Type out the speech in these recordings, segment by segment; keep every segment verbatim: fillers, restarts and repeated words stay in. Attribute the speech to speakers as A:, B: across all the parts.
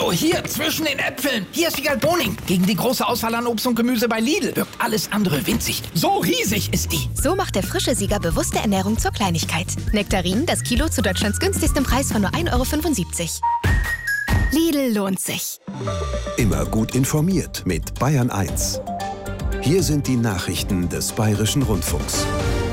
A: Hallo, hier, zwischen den Äpfeln. Hier ist Wiegald Boning. Gegen die große Auswahl an Obst und Gemüse bei Lidl wirkt alles andere winzig. So riesig ist die.
B: So macht der frische Sieger bewusste Ernährung zur Kleinigkeit. Nektarinen, das Kilo zu Deutschlands günstigstem Preis von nur ein Euro fünfundsiebzig. Lidl lohnt sich.
C: Immer gut informiert mit Bayern eins. Hier sind die Nachrichten des Bayerischen Rundfunks.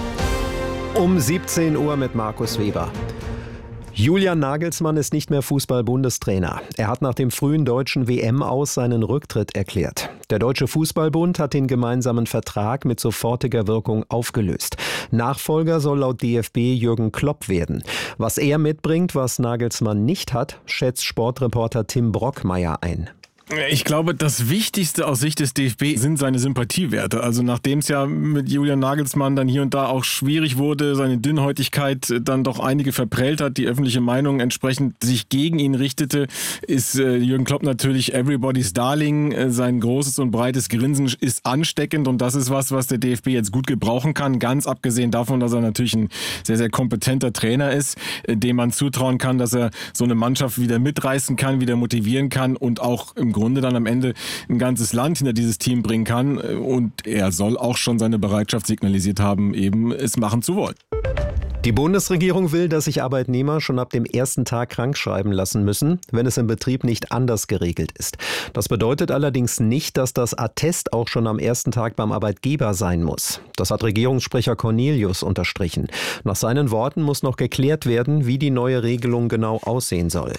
D: Um siebzehn Uhr mit Markus Weber. Julian Nagelsmann ist nicht mehr Fußball-Bundestrainer. Er hat nach dem frühen deutschen W M-Aus seinen Rücktritt erklärt. Der Deutsche Fußballbund hat den gemeinsamen Vertrag mit sofortiger Wirkung aufgelöst. Nachfolger soll laut D F B Jürgen Klopp werden. Was er mitbringt, was Nagelsmann nicht hat, schätzt Sportreporter Tim Brockmeier ein.
E: Ich glaube, das Wichtigste aus Sicht des D F B sind seine Sympathiewerte. Also nachdem es ja mit Julian Nagelsmann dann hier und da auch schwierig wurde, seine Dünnhäutigkeit dann doch einige verprellt hat, die öffentliche Meinung entsprechend sich gegen ihn richtete, ist äh, Jürgen Klopp natürlich everybody's darling. Äh, sein großes und breites Grinsen ist ansteckend und das ist was, was der D F B jetzt gut gebrauchen kann. Ganz abgesehen davon, dass er natürlich ein sehr, sehr kompetenter Trainer ist, äh, dem man zutrauen kann, dass er so eine Mannschaft wieder mitreißen kann, wieder motivieren kann und auch im Grunde dann am Ende ein ganzes Land hinter dieses Team bringen kann. Und er soll auch schon seine Bereitschaft signalisiert haben, eben es machen zu wollen.
D: Die Bundesregierung will, dass sich Arbeitnehmer schon ab dem ersten Tag krankschreiben lassen müssen, wenn es im Betrieb nicht anders geregelt ist. Das bedeutet allerdings nicht, dass das Attest auch schon am ersten Tag beim Arbeitgeber sein muss. Das hat Regierungssprecher Cornelius unterstrichen. Nach seinen Worten muss noch geklärt werden, wie die neue Regelung genau aussehen soll.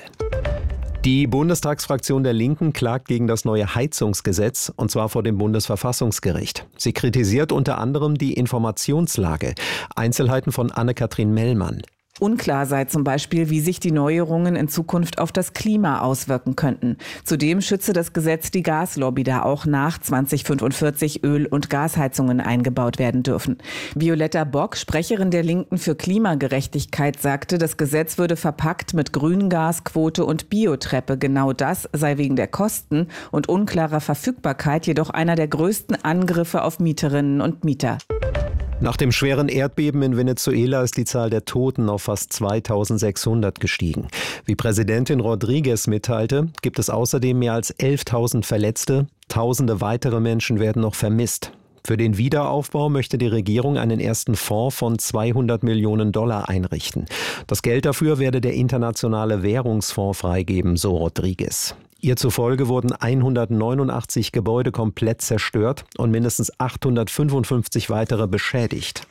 D: Die Bundestagsfraktion der Linken klagt gegen das neue Heizungsgesetz, und zwar vor dem Bundesverfassungsgericht. Sie kritisiert unter anderem die Informationslage. Einzelheiten von Anne-Kathrin Mellmann.
F: Unklar sei zum Beispiel, wie sich die Neuerungen in Zukunft auf das Klima auswirken könnten. Zudem schütze das Gesetz die Gaslobby, da auch nach zweitausendfünfundvierzig Öl- und Gasheizungen eingebaut werden dürfen. Violetta Bock, Sprecherin der Linken für Klimagerechtigkeit, sagte, das Gesetz würde verpackt mit Grüngasquote und Biotreppe. Genau das sei wegen der Kosten und unklarer Verfügbarkeit jedoch einer der größten Angriffe auf Mieterinnen und Mieter.
D: Nach dem schweren Erdbeben in Venezuela ist die Zahl der Toten auf fast zweitausendsechshundert gestiegen. Wie Präsidentin Rodriguez mitteilte, gibt es außerdem mehr als elftausend Verletzte. Tausende weitere Menschen werden noch vermisst. Für den Wiederaufbau möchte die Regierung einen ersten Fonds von zweihundert Millionen Dollar einrichten. Das Geld dafür werde der Internationale Währungsfonds freigeben, so Rodriguez. Ihr zufolge wurden hundertneunundachtzig Gebäude komplett zerstört und mindestens achthundertfünfundfünfzig weitere beschädigt.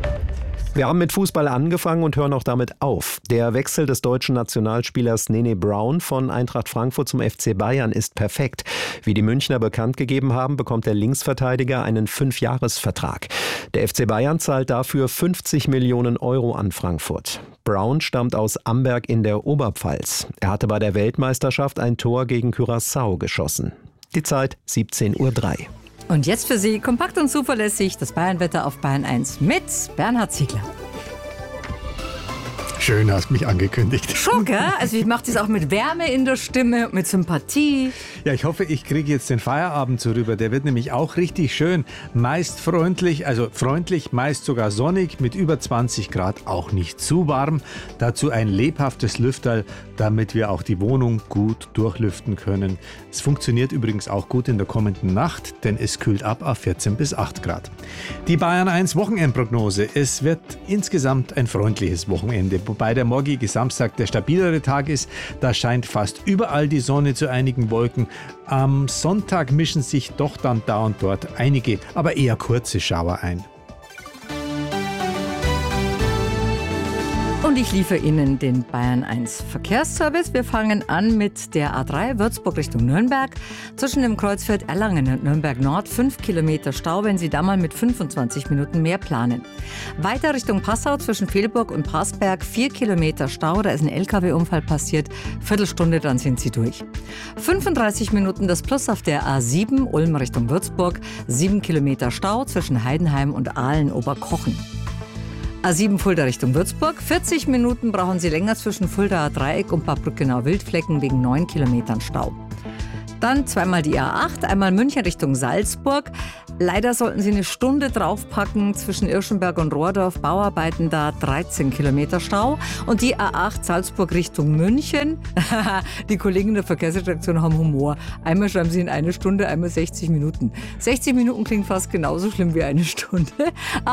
D: Wir haben mit Fußball angefangen und hören auch damit auf. Der Wechsel des deutschen Nationalspielers Nene Brown von Eintracht Frankfurt zum F C Bayern ist perfekt. Wie die Münchner bekannt gegeben haben, bekommt der Linksverteidiger einen Fünfjahresvertrag. Der F C Bayern zahlt dafür fünfzig Millionen Euro an Frankfurt. Brown stammt aus Amberg in der Oberpfalz. Er hatte bei der Weltmeisterschaft ein Tor gegen Curaçao geschossen. Die Zeit siebzehn Uhr drei.
G: Und jetzt für Sie kompakt und zuverlässig das Bayernwetter auf Bayern eins mit Bernhard Ziegler.
H: Schön, hast mich angekündigt.
G: Schon, gell? Also ich mache das auch mit Wärme in der Stimme, mit Sympathie.
H: Ja, ich hoffe, ich kriege jetzt den Feierabend so rüber. Der wird nämlich auch richtig schön. Meist freundlich, also freundlich, meist sogar sonnig, mit über zwanzig Grad, auch nicht zu warm. Dazu ein lebhaftes Lüfterl, damit wir auch die Wohnung gut durchlüften können. Es funktioniert übrigens auch gut in der kommenden Nacht, denn es kühlt ab auf vierzehn bis acht Grad. Die Bayern eins Wochenendprognose. Es wird insgesamt ein freundliches Wochenende, wobei der morgige Samstag der stabilere Tag ist. Da scheint fast überall die Sonne zu einigen Wolken. Am Sonntag mischen sich doch dann da und dort einige, aber eher kurze Schauer ein.
G: Und ich liefere Ihnen den Bayern eins Verkehrsservice. Wir fangen an mit der A drei Würzburg Richtung Nürnberg. Zwischen dem Kreuzfeld Erlangen und Nürnberg Nord fünf Kilometer Stau, wenn Sie da mal mit fünfundzwanzig Minuten mehr planen. Weiter Richtung Passau zwischen Velburg und Parsberg vier Kilometer Stau. Da ist ein L K W-Unfall passiert. Viertelstunde, dann sind Sie durch. fünfunddreißig Minuten das Plus auf der A sieben Ulm Richtung Würzburg. sieben Kilometer Stau zwischen Heidenheim und Aalen-Oberkochen. A sieben Fulda Richtung Würzburg. vierzig Minuten brauchen Sie länger zwischen Fuldaer Dreieck und Bad Brückenau Wildflecken wegen neun Kilometern Stau. Dann zweimal die A acht, einmal München Richtung Salzburg. Leider sollten Sie eine Stunde draufpacken zwischen Irschenberg und Rohrdorf. Bauarbeiten da, dreizehn Kilometer Stau. Und die A acht Salzburg Richtung München. Die Kollegen der Verkehrsredaktion haben Humor. Einmal schreiben sie in eine Stunde, einmal sechzig Minuten. sechzig Minuten klingt fast genauso schlimm wie eine Stunde.